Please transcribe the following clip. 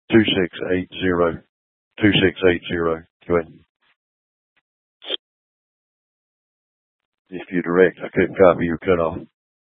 2680. 2680. Go ahead. If you direct, I couldn't copy your cutoff.